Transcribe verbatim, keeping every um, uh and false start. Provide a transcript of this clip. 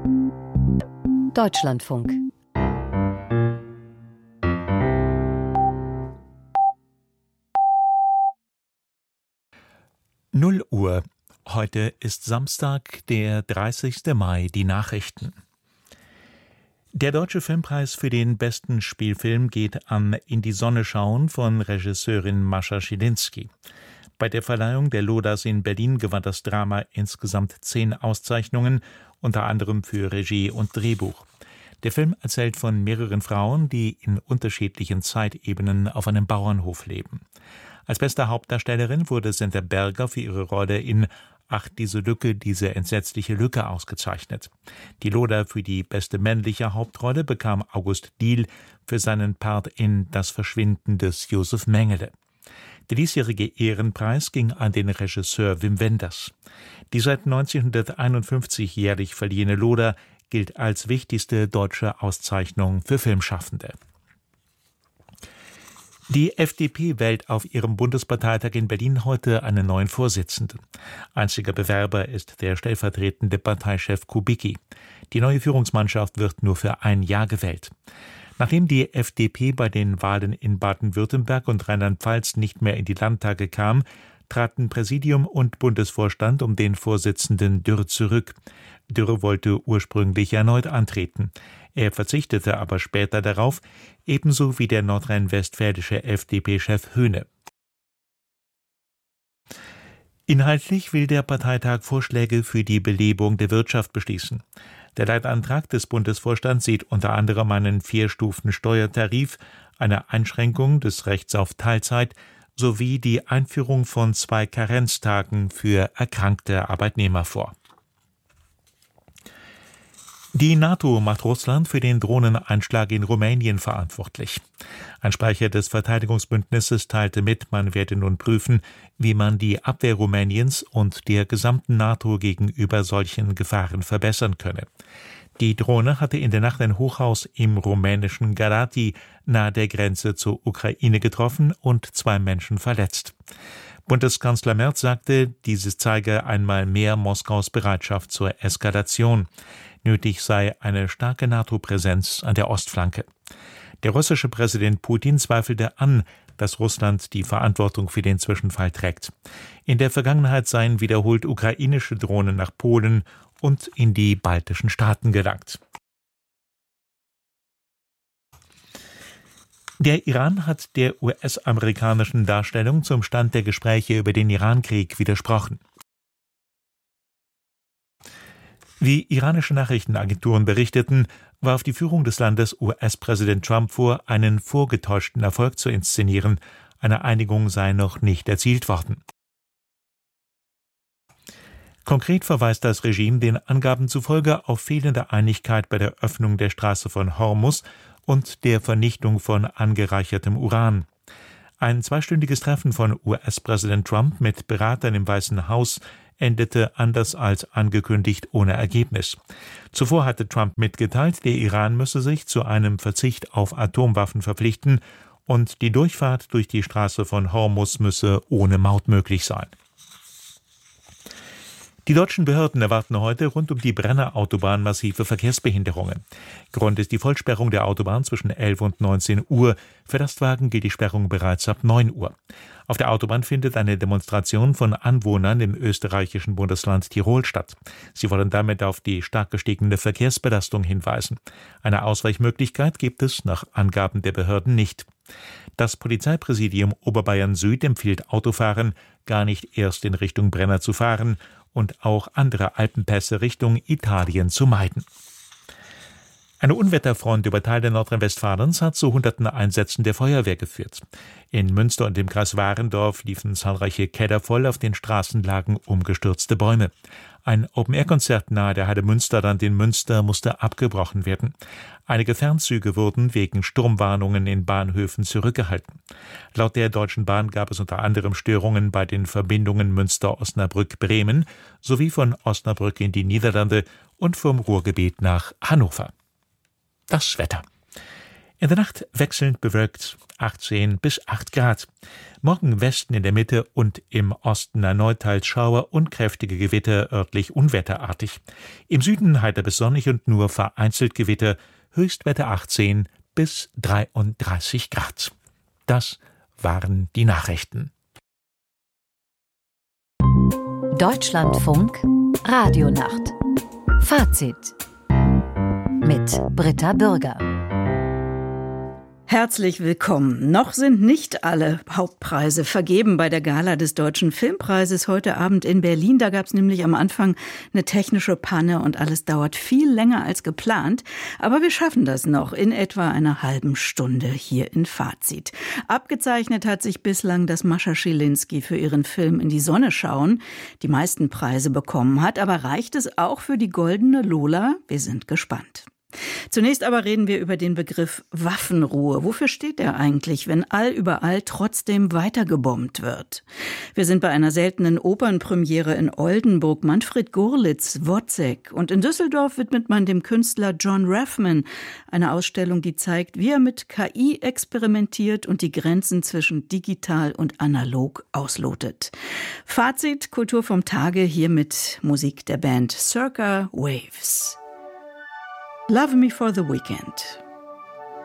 Deutschlandfunk. null Uhr. Heute ist Samstag, der dreißigste Mai. Die Nachrichten. Der Deutsche Filmpreis für den besten Spielfilm geht an In die Sonne schauen von Regisseurin Mascha Schilinski. Bei der Verleihung der Lodas in Berlin gewann das Drama insgesamt zehn Auszeichnungen, unter anderem für Regie und Drehbuch. Der Film erzählt von mehreren Frauen, die in unterschiedlichen Zeitebenen auf einem Bauernhof leben. Als beste Hauptdarstellerin wurde Senta Berger für ihre Rolle in Ach, diese Lücke, diese entsetzliche Lücke ausgezeichnet. Die Loda für die beste männliche Hauptrolle bekam August Diehl für seinen Part in Das Verschwinden des Josef Mengele. Der diesjährige Ehrenpreis ging an den Regisseur Wim Wenders. Die seit neunzehnhunderteinundfünfzig jährlich verliehene Loda gilt als wichtigste deutsche Auszeichnung für Filmschaffende. Die F D P wählt auf ihrem Bundesparteitag in Berlin heute einen neuen Vorsitzenden. Einziger Bewerber ist der stellvertretende Parteichef Kubicki. Die neue Führungsmannschaft wird nur für ein Jahr gewählt. Nachdem die F D P bei den Wahlen in Baden-Württemberg und Rheinland-Pfalz nicht mehr in die Landtage kam, traten Präsidium und Bundesvorstand um den Vorsitzenden Dürr zurück. Dürr wollte ursprünglich erneut antreten. Er verzichtete aber später darauf, ebenso wie der nordrhein-westfälische F D P-Chef Höhne. Inhaltlich will der Parteitag Vorschläge für die Belebung der Wirtschaft beschließen. Der Leitantrag des Bundesvorstands sieht unter anderem einen Vier-Stufen-Steuertarif, eine Einschränkung des Rechts auf Teilzeit sowie die Einführung von zwei Karenztagen für erkrankte Arbeitnehmer vor. Die NATO macht Russland für den Drohneneinschlag in Rumänien verantwortlich. Ein Sprecher des Verteidigungsbündnisses teilte mit, man werde nun prüfen, wie man die Abwehr Rumäniens und der gesamten NATO gegenüber solchen Gefahren verbessern könne. Die Drohne hatte in der Nacht ein Hochhaus im rumänischen Galați nahe der Grenze zur Ukraine getroffen und zwei Menschen verletzt. Bundeskanzler Merz sagte, dieses zeige einmal mehr Moskaus Bereitschaft zur Eskalation. Nötig sei eine starke NATO-Präsenz an der Ostflanke. Der russische Präsident Putin zweifelte an, dass Russland die Verantwortung für den Zwischenfall trägt. In der Vergangenheit seien wiederholt ukrainische Drohnen nach Polen und in die baltischen Staaten gelangt. Der Iran hat der U S-amerikanischen Darstellung zum Stand der Gespräche über den Irankrieg widersprochen. Wie iranische Nachrichtenagenturen berichteten, warf die Führung des Landes U S-Präsident Trump vor, einen vorgetäuschten Erfolg zu inszenieren. Eine Einigung sei noch nicht erzielt worden. Konkret verweist das Regime den Angaben zufolge auf fehlende Einigkeit bei der Öffnung der Straße von Hormuz und der Vernichtung von angereichertem Uran. Ein zweistündiges Treffen von U S-Präsident Trump mit Beratern im Weißen Haus endete anders als angekündigt ohne Ergebnis. Zuvor hatte Trump mitgeteilt, der Iran müsse sich zu einem Verzicht auf Atomwaffen verpflichten und die Durchfahrt durch die Straße von Hormuz müsse ohne Maut möglich sein. Die deutschen Behörden erwarten heute rund um die Brenner Autobahn massive Verkehrsbehinderungen. Grund ist die Vollsperrung der Autobahn zwischen elf und neunzehn Uhr. Für Lastwagen gilt die Sperrung bereits ab neun Uhr. Auf der Autobahn findet eine Demonstration von Anwohnern im österreichischen Bundesland Tirol statt. Sie wollen damit auf die stark gestiegene Verkehrsbelastung hinweisen. Eine Ausweichmöglichkeit gibt es nach Angaben der Behörden nicht. Das Polizeipräsidium Oberbayern Süd empfiehlt Autofahrern, gar nicht erst in Richtung Brenner zu fahren und auch andere Alpenpässe Richtung Italien zu meiden. Eine Unwetterfront über Teile Nordrhein-Westfalens hat zu hunderten Einsätzen der Feuerwehr geführt. In Münster und im Kreis Warendorf liefen zahlreiche Keller voll, auf den Straßen lagen umgestürzte Bäume. Ein Open-Air-Konzert nahe der Heide Münsterland in Münster musste abgebrochen werden. Einige Fernzüge wurden wegen Sturmwarnungen in Bahnhöfen zurückgehalten. Laut der Deutschen Bahn gab es unter anderem Störungen bei den Verbindungen Münster-Osnabrück-Bremen sowie von Osnabrück in die Niederlande und vom Ruhrgebiet nach Hannover. Das Wetter. In der Nacht wechselnd bewölkt, achtzehn bis acht Grad. Morgen im Westen, in der Mitte und im Osten erneut teils Schauer und kräftige Gewitter, örtlich unwetterartig. Im Süden heiter bis sonnig und nur vereinzelt Gewitter, Höchstwerte achtzehn bis dreiunddreißig Grad. Das waren die Nachrichten. Deutschlandfunk Radionacht. Fazit mit Britta Bürger. Herzlich willkommen. Noch sind nicht alle Hauptpreise vergeben bei der Gala des Deutschen Filmpreises heute Abend in Berlin. Da gab es nämlich am Anfang eine technische Panne und alles dauert viel länger als geplant. Aber wir schaffen das noch in etwa einer halben Stunde hier in Fazit. Abgezeichnet hat sich bislang, dass Mascha Schilinski für ihren Film In die Sonne schauen die meisten Preise bekommen hat. Aber reicht es auch für die Goldene Lola? Wir sind gespannt. Zunächst aber reden wir über den Begriff Waffenruhe. Wofür steht er eigentlich, wenn allüberall trotzdem weitergebombt wird? Wir sind bei einer seltenen Opernpremiere in Oldenburg. Manfred Gurlitz, Wozzeck. Und in Düsseldorf widmet man dem Künstler John Raffman eine Ausstellung, die zeigt, wie er mit K I experimentiert und die Grenzen zwischen digital und analog auslotet. Fazit, Kultur vom Tage, hier mit Musik der Band Circa Waves. Love Me for the Weekend.